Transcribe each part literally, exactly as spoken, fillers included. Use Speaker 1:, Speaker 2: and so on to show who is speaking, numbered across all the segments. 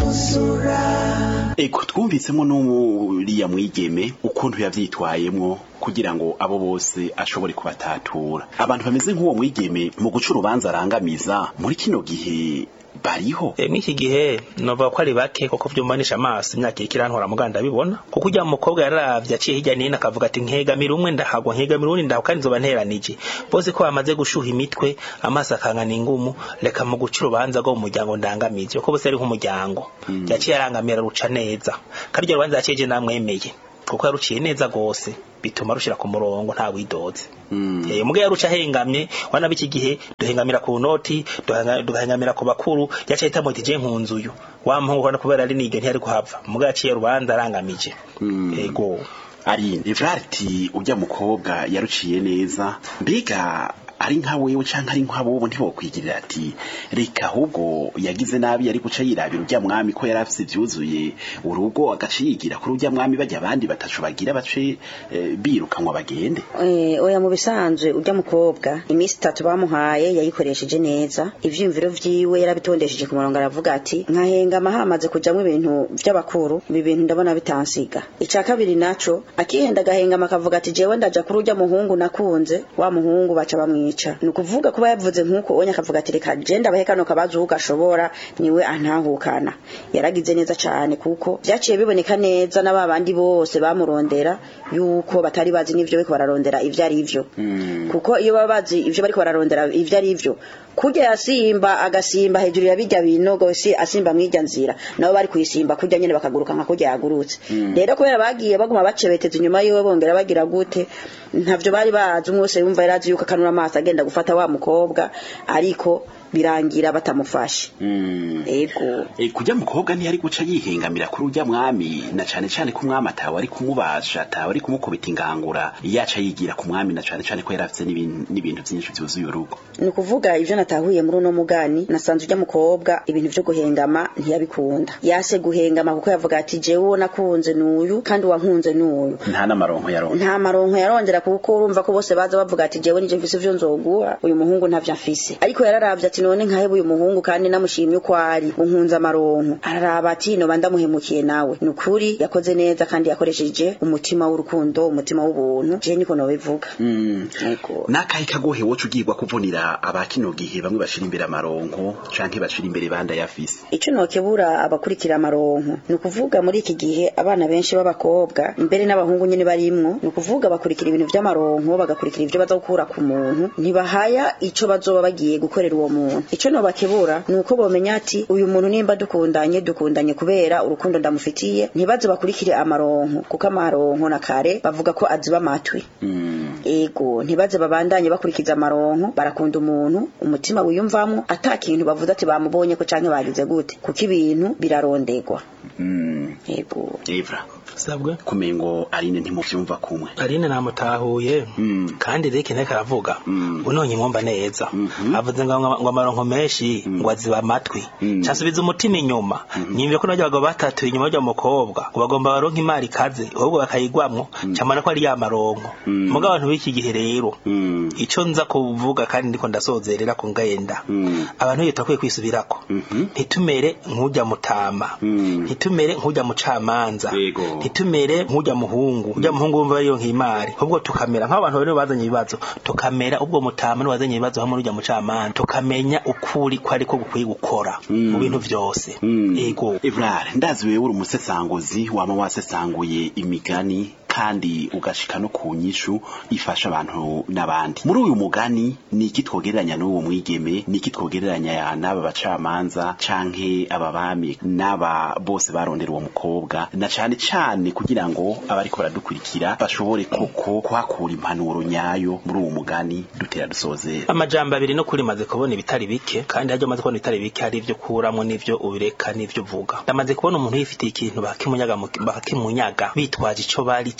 Speaker 1: Eko twumvitsemo n'umuriya mwigeme ukuntu yavyitwayemwo kugira ngo abo bose ashobore kubatatura. Abantu bameze nk'uwo mwigeme mu guca urubanza arangamiza muri kino gihe bariho.
Speaker 2: E mwiki gihe nova ko ari bake koko vyumanisha amaso imyaka ikirantwara muganda bibona kuko ujya mu mukobwa yaravye aciye hirya nina akavuga ati nkegamira umwe ndahagwa nkegamira undi ndaho kandi zoba nteranije bose ko bamaze gushuha imitwe amaso akangana ingumu reka mu guca urubanza go mu muryango ndangamize ko bose ari nk'umuryango mm. yaciye arangamira ruca neza karyo rubanza yaciye namwemeye kuko yaruciye neza gose bituma rushira ku murongo nta widoze mm. eh muge yaruca hengamye wana biki gihe duhengamira ku noti duhengamira ku bakuru yaca itamo iti je nkunzuyu wampungu kana kubera ari nige ntiyari kuhava muge yaciye rubanza arangamije mm. ego
Speaker 1: ari Evrarti ujya mukobwa yaruciye neza mbega ari nka wewe canka ari nka bobo ntibokwigirira ati reka ahubwo yagize nabi yari guca yirabira ujya mwami ko yarafise vyuzuye urugo agaciyigira kuri ujya mwami bajya abandi batacu bagira bace e, birukanwa bagende.
Speaker 3: Eh oya mu bisanzwe ujya mukobwa imisi itatu bamuhaye yayikoresheje neza ivyimviro vyiwe yarabitondesheje ku murongo aravuga ati nkahenga mahamaze kujamwe ibintu vy'abakuru ibi bintu ndabona bitansiga. Ica kabiri naco akihenda gahenga makavuga ati jewe ndaja kuri ujya muhungu nakunze wa muhungu baca bamwe nukuvuga kuba yavuze nkuko onya akavuga ati reka genda bahekano kabazo ugashobora niwe antahukana yaragize neza cyane kuko byaciye biboneka neza n'ababandi bose bamurondera yuko batari bazi n'ivyo biko bararondera ivyo ari ivyo mm. kuko iyo babazi ivyo bariko bararondera ivyo ari ivyo kujya yasimba agasimba hejuru ya bijya binogo si asimba mwijya nzira nabo bari kuyisimba kujya nyene bakaguruka nka kujya yagurutse mm. rero kubera bagiye baguma bacebeteza inyuma yiwe bongera bagira gute ntavyo bari bazi umwose yumva yarazi yuko kanura amaso agenda gufata wa mukobwa ariko birangira batamufashe
Speaker 1: mm.
Speaker 3: ego
Speaker 1: e kujya mukobwa ntiyari guca yihengamira kuri ujya mwami na cane cane ku mwami atawe ari kumubasha atawe ari kumukubita ingangura yaca yigira ku mwami na cane cane ko yarafite n'ibintu byinshi byuzuye urugo.
Speaker 3: Ni kuvuga ivyo natahuye muri uno mugani nasanze ujya mukobwa ibintu byo guhengama ntiyabikunda yase guhengama kuko yavuga ati jewe nakunze nuyu kandi wankunze nuyu
Speaker 1: nta namaronko yaronka
Speaker 3: nta maronko yarongera kuko urumva ko bose baza bavuga ati jewe nije mfise ivyo nzoguha uyu muhungu ntavyo afise ariko yararavye ati none nkahebe uyu muhungu kandi namushimye uko ari unkunza amaronko araraba ati no bandamuhemukiye nawe nukuri yakoze neza kandi yakoresheje umutima w'urukundo umutima w'ubuntu je niko no bivuga
Speaker 1: mm. eko nakayi kagohe wocu ugirwa kuvunira abakino gihe bamwe bashira imbere amaronko canke bashira imbere banda yafise
Speaker 3: ico nokebura abakurikira amaronko nukuvuga muri iki gihe abana benshi b'abakobwa imbere n'abahungu nyene barimwo nukuvuga bakurikira ibintu vy'amaronko bagakurikira ivyo baza gukura ku muntu ntibahaya ico bazoba bagiye gukorera uwo muntu ico no bakebura nuko bomenya ati uyu muntu nimba dukundanye dukundanye kubera urukundo ndamufitiye ntibaze bakurikire amaronko kuko amaronko na kare bavuga ko aziba amatwi
Speaker 1: mm.
Speaker 3: ego ntibaze babandanye bakurikiza amaronko barakunda umuntu umutima wiyumvamwo atakintu bavuze ati bamubonye ko canke bagize gute kuko ibintu birarondegwa
Speaker 1: mm.
Speaker 3: ego
Speaker 1: Evra
Speaker 2: sabwe
Speaker 1: kumengo Aline ntimuvyumva kumwe
Speaker 2: Aline namutahuye mm. kandi reke nteka aravuga mm. unonye mwomba neza mm -hmm. avuze ngo ngo amaronko menshi mm. ngo aziba amatwi mm. cyasubiza umutima inyuma mm -hmm. nyimve ko n'abagabo batatu inyuma y'uwo mukobwa ngo bagomba baronka imari kaze ahubwo bakayigwamwo mm. cyamana ko ari ya maronko mm. muga abantu b'iki gihe rero mm. ico nza kuvuga kandi ndiko ndasozerera ko ngayenda mm. abantu yitakwiye kwisubirako mm -hmm. ntitumere nk'ujya mutama mm. ntitumere nk'ujya mucamanza ntitumere nk'ujya muhungu ujya muhungu wumva yo nk'imari ahubwo tukamera nk'abantu bari bazanye ibibazo tukamera ubwo mutama no wazanye ibibazo hamwe n'ujya mucamanza tukamenya ukuri ko ariko gukwiye gukora mu bintu vyose ego
Speaker 1: Evrard ndazi wewe uri umusesanguzi wama wasesanguye imigani kandi ugashika no ku nyishu ifasha abantu nabandi muri uyu mugani ni iki twogereranya n'uwo mwigeme ni iki twogereranya n'aba bacamanza canke ababami n'aba bose barondera uwo mukobwa na cane cane kugira ngo abariko baradukurikira bashobore koko kwakura impanuro nyayo muri uwo mugani dutera dusozera
Speaker 2: amajambo abiri no kuri maze kubona ibitari bike kandi haje maze kubona ibitari bike hari ivyo kuramwo n'ivyo ubireka n'ivyo uvuga ndamaze kubona umuntu yifitiye ikintu bakimunyaga bakimunyaga bitwaje ico bari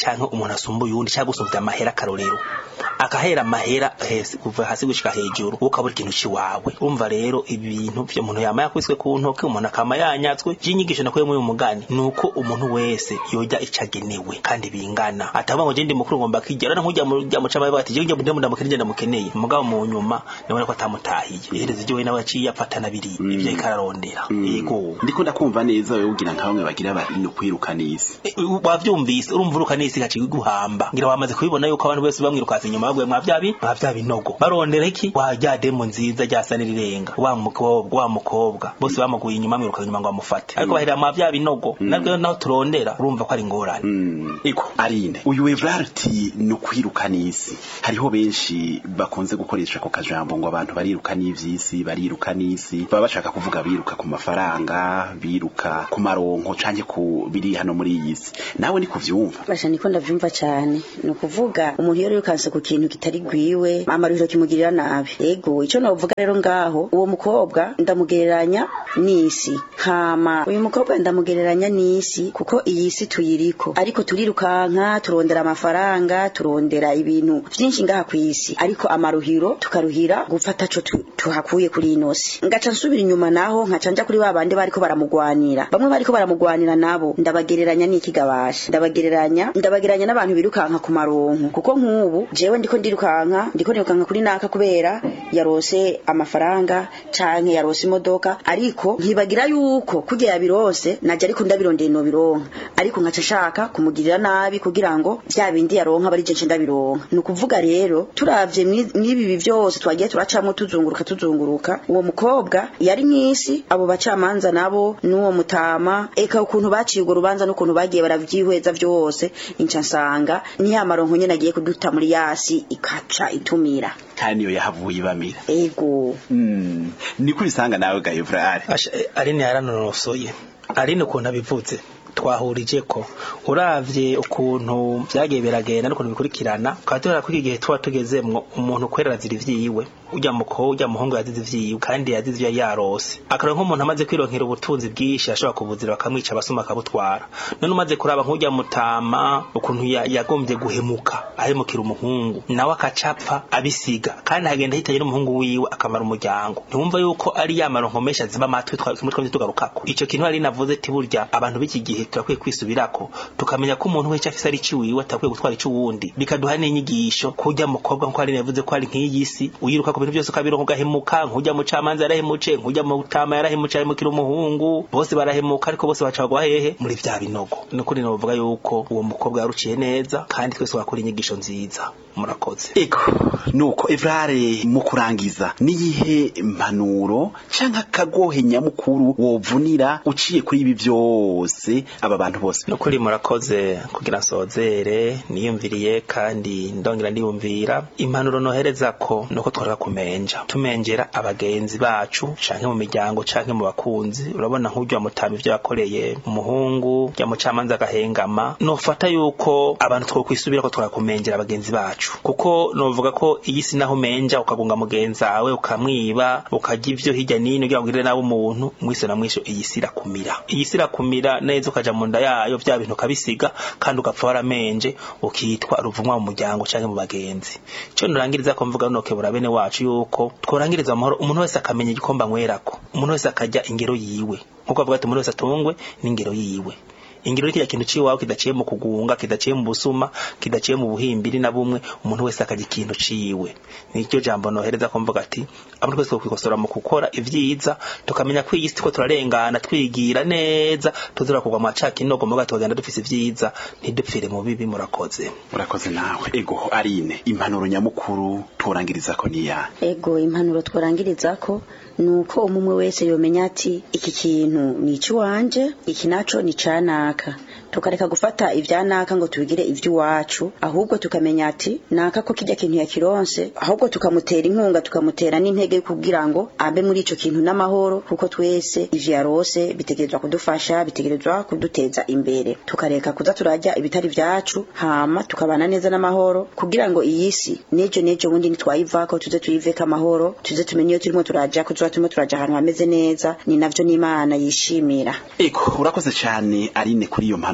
Speaker 2: canke umuntu asumba uyundi cyangwa gusumvya amahera karorero akahera amahera hese kuva hasi gushika hejuru ukabura ikintu ciwawe umva rero ibintu byo umuntu yama yakwiswe ku ntoke umuntu akama yanyatswe jinyigisho nakoye mu mugani nuko umuntu wese yoja icagenewe kandi bingana ataba ngo jindi mukuru ngomba kijera nkujya mu jya mucama bati je njye ndamukirije ndamukeneye mugabo mu nyuma nabone ko atamutahiye ihereze je we nawe aciye apatana biri ibyo ikararondera yego
Speaker 1: ndiko ndakumva neza wewe ugira nka bamwe bagira bari no kwirukanisi
Speaker 2: wavyumvise urumva urukanisi gaci guhamba ngira wamaze kubibona yuko abantu bose bamwirukaza inyuma bagwe mwavyabi mwavyabi nogo barondera iki wajya demo nziza ryasana rirenga wa mukobwa wa mukobwa bose bamuguye inyuma mwiruka inyuma ngo amufate ariko bahera mwavyabi nogo nabwo naho turondera urumva ko ari ngorane
Speaker 1: iko arine uyu Evrarti no kwirukanisi hariho benshi bakunze gukoresha ko kajambo ngo abantu bariruka n'ivyisi bariruka n'isi baba bashaka kuvuga biruka ku mafaranga biruka ku maronko canke ku biri hano muri iyi si nawe ni kuvyumva
Speaker 3: basha niko ndavyumva cyane no kuvuga umuntu yari yukanse ku kintu kitari gwiwe amaruhiro kimugirira nabi yego ico navuga rero ngaho uwo mukobwa ndamugereranya n'isi hama uyu mukobwa ndamugereranya n'isi kuko iyi si tuyiriko ariko turirukanka turondera amafaranga turondera ibintu byinshi ngaha ku isi ariko amaruhiro tukaruhira gufata cyo tuhakuye kuri inosi ngaca nsubira inyuma naho nkacanja kuri babandi bariko baramugwanira bamwe bariko baramugwanira nabo ndabagereranya n'ikigabasha ndabagereranya ndabagereranya n'abantu birukanka ku maronko kuko nk'ubu jewe ndiko ndirukanka ndiko ndirukanka kuri naka kubera yarose amafaranga canke yarose imodoka ariko nkibagira yuko kujya yabirose naje ariko ndabirondeye no bironka ariko nkaca shaka kumugirira nabi kugira ngo bya bindi yaronka bari je ndabironka nukuvuga rero turavye mwibi byose twagiye turacamwe tuzunguruka tuzunguruka uwo mukobwa yari mwisi abo bacamanza nabo nuwo mutama eka ukuntu baciye ugo rubanza n'ukuntu bagiye baravyihweza byose inca nsanga ni ya maronko nyene agiye kuduta muri yasi ikaca itumira
Speaker 1: kandi yo yahavuye bamira
Speaker 3: ego
Speaker 1: mm ni kubisanga nawe ga Evrari
Speaker 2: ari ni yaranonosoye ari no kuntu abivuze twahurije ko uravye ukuntu byagiye biragenda n'ukuntu bikurikirana katora kuri igihe twa tugezemwo umuntu kwerera ziri vyiwe ujya muko ujya muhungu yazize vyiwe kandi yazize ya yarose akaro nk'umuntu amaze kwironkera ubutunzi bwishi ashobora kubuzira bakamwica basuma akabutwara none umaze kuraba nk'ujya mutama ukuntu yagombye guhemuka ahemukira umuhungu nawe akacapfa abisiga kandi hagenda hitaye n'umuhungu wiwe akamara umuryango ntumva yuko ari yamaronko mesha ziba matwe twamutwe tugarukako ico kintu ari navuze ti burya abantu biki gihe turakwiye kwisubirako tukamenya ko umuntu wese afise ari ciwiwe atakwiye gutwara ico wundi bikaduha n'inyigisho kujya mukobwa nko ari navuze ko ari nk'iyisi uyiruka ku bintu byose kabironko gahemuka nkujya mu camanza yarahemuce nkujya mu tama yarahemuce ayimukira umuhungu bose barahemuka ariko bose bacagwa hehe muri vya binogo nukuri no bavuga yuko uwo mukobwa yaruciye neza kandi twese wakora inyigisho nziza murakoze
Speaker 1: eko nuko Evrare mu kurangiza niyihe impanuro canka kagohe nyamukuru wovunira uciye kuri ibi byose aba bantu bose
Speaker 2: nukuri murakoze kugira nsozere niyumviriye kandi ndongera ndiyumvira impanuro nohereza ko nuko twaraka kumenja tumenjera abagenzi bacu canke mu miryango canke mu bakunzi urabona nk'ujya mutama ivyo yakoreye umuhungu ya mucamanza agahengama nofata yuko abantu two kwisubira ko twarakumenjera abagenzi bacu kuko novuga ko iyi si naho menja ukagunga mugenza awe ukamwiba ukajya ivyo hirya nino kugira ngo ngire nawe umuntu mwise na mwisho iyi si rakumira iyi si rakumira neza ukaja mu nda yayo vya bintu kabisiga kandi ugapfa waramenje ukitwa ruvumwa mu muryango canke mu bagenzi cyo nurangiriza ko mvuga no kebura bene wacu yuko tworangiriza amahoro umuntu wese akamenya igikomba nkwerako umuntu wese akajya ingero yiwe nkuko avuga ati umuntu wese atungwe n'ingero yiwe ingiro y'iki kintu ciwawe kidaciye mu kugunga kidaciye mu busuma kidaciye mu buhimbiri na bumwe umuntu wese akaje ikintu ciwe nicyo jambo nohereza ko mvuga ati abantu twese kwikosora mu gukora ivyiza tukamenya ko iyisi ko turarengana twigira neza tuzura kugwa macaka inogo mu gato bagenda dufise ivyiza ntidupfire mu bibi murakoze
Speaker 1: murakoze nawe ego Arine impanuro nyamukuru turangiriza ko niya
Speaker 3: ego impanuro tworangiriza ko nuko umumwe wese yomenya ati iki kintu ni ciwanje iki naco ni canaka tukareka gufata ivyanaka ngo tubigire ivy'iwacu ahubwo tukamenya ati naka ko kijya kintu yakironse ahubwo tukamutera inkunga tukamutera n'intege kugira ngo abe muri ico kintu n'amahoro kuko twese ivyo yarose bitegerezwa kudufasha bitegerezwa kuduteza imbere tukareka kuza turajya ibitari vyacu hama tukabana neza n'amahoro kugira ngo iyisi nejo nejo bundi nitwayivako tuze tuyiveka amahoro tuze tumenye iyo turimo turaja ko tuba turimo turaja ahantu hameze neza ni navyo n'Imana yishimira
Speaker 1: eko urakoze cyane Arine kuri iyo mpano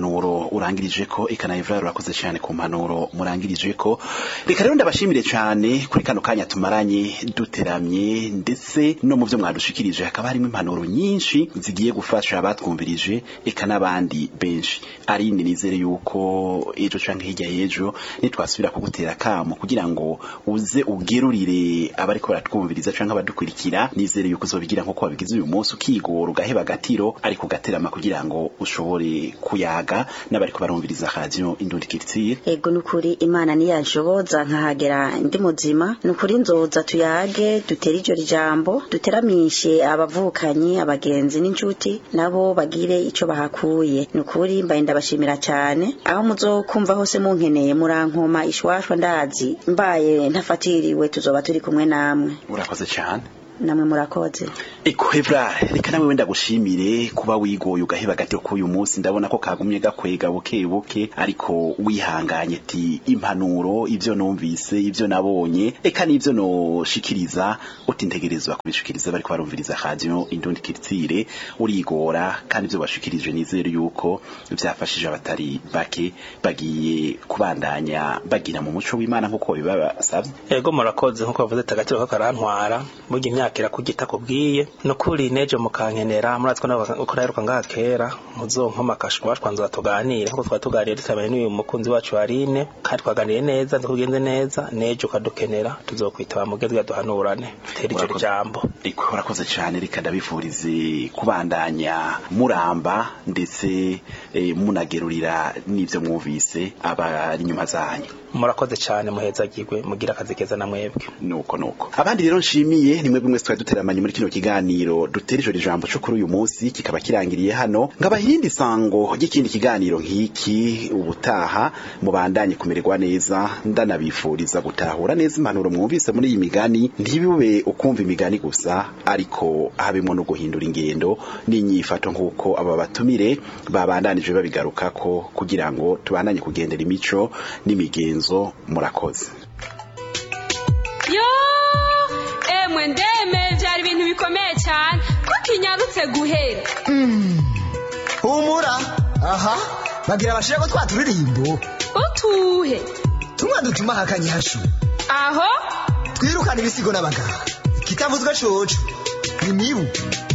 Speaker 1: mpanuro urangirije ko ikana Evra urakoze cyane ku mpanuro murangirije ko reka rero ndabashimire cyane kuri kano kanya tumaranye duteramye ndetse no mu byo mwadushikirije hakaba harimo impanuro nyinshi zigiye gufasha abatwumvirije eka nabandi benshi ari nizere yuko ejo canke hirya y'ejo nitwasubira kugutera kamo kugira ngo uze ugerurire abariko baratwumviriza canke abadukurikira nizere yuko uzobigira nko wabigize uyu munsi ukigora ugaheba gatiro ari kugaterama kugira ngo ushobore kuyaga n'abariko barumviriza radio Indundi Culture.
Speaker 3: Ego nukuri Imana niyanshoboza nkahagera ndi muzima nukuri nzoza tuyage dutera ijo rijambo duteramishe abavukanyi abagenzi n'incuti nabo bagire ico bahakuye nukuri mbaye ndabashimira cyane aho muzokumva hose munkeneye murankoma ishwashwa ndazi mbaye ntafatiriwe tuzoba turi kumwe namwe.
Speaker 1: Urakoze cyane.
Speaker 3: Namwe murakoze.
Speaker 1: Eko Evra reka nawe wenda gushimire kuba wigoye ugaheba gatyo ku uyu munsi ndabona ko kagumye gakwega buke buke ariko wihanganye ti impanuro ivyo numvise ivyo nabonye eka nivyo no shikiriza utintegerezwa kubishikiriza bariko barumviriza radio Indundi Culture urigora kandi ivyo bashikirije nizere yuko byafashije abatari bake bagiye kubandanya bagira mu muco w'Imana nkuko bibasavye.
Speaker 2: Ego murakoze nkuko bavuze tagatiro ko karantwara mugi imyakira kugita kubwiye no kuri nejo mukankenera muratwa uko naheruka ngakera muzonkoma kashwa twanza tuganire nkuko twatuganiriye dutabane n'uyu mukunzi wacu Arine kandi twaganiriye neza ndukugenze neza nejo kadukenera tuzokwitaba mugezwe duhanurane tera ico jambo.
Speaker 1: Iko urakoze cyane reka ndabifurize kubandanya muramba ndetse e, munagerurira n'ivyo mwumvise aba inyuma zanyu.
Speaker 2: Murakoze cyane muhezagirwe mugira akazi keza na mwebwe.
Speaker 1: Nuko nuko abandi rero nshimiye nimwe bimwe twa duteramanye muri kino kiganiro dutera ijo rijambo cyo kuri uyu munsi kikaba kirangiriye hano ngabahindi sango y'ikindi kiganiro nk'iki ubutaha mubandanye kumererwa neza ndanabifuriza gutahura neza impanuro mwumvise muri iyi migani ntibibe ukumva imigani gusa ariko habemo no guhindura ingendo n'inyifato nkuko aba batumire babandanije babigarukako kugira ngo tubandanye kugendera imico n'imigenzo. Murakoze.
Speaker 4: Yo emwe ndeme byari ibintu bikomeye cyane kuko inyarutse guhera.
Speaker 5: Humura aha bagira bashira ko twaturirimbo
Speaker 4: utuhe
Speaker 5: tumwe dutuma hakanye hashu
Speaker 4: aho
Speaker 5: twirukana ibisigo n'abagabo kitavuzwe coco imibu